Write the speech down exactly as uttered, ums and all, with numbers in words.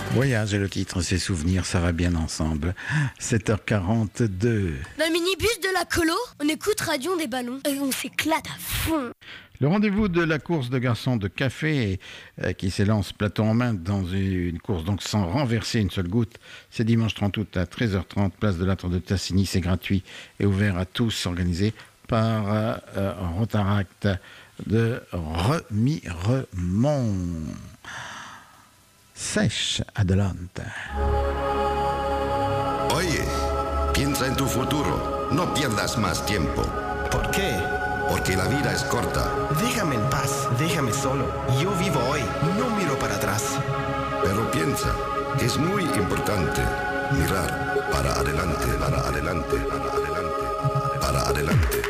Voyage est le titre, ses souvenirs, ça va bien ensemble. sept heures quarante-deux. Dans le minibus de la colo, on écoute Radio des Ballons et on s'éclate à fond. Le rendez-vous de la course de garçons de café euh, qui s'élance plateau en main dans une, une course donc sans renverser une seule goutte. C'est dimanche trente août à treize heures trente, place de l'Âtre de Tassigny. C'est gratuit et ouvert à tous, organisé par euh, euh, Rotaract de Remiremont. Sèche, adelante. Oye, piensa en tu futuro. No pierdas más tiempo. ¿Por qué? Porque la vida es corta. Déjame en paz, déjame solo. Yo vivo hoy, no miro para atrás. Pero piensa, es muy importante mirar para adelante, para adelante, para adelante, para adelante.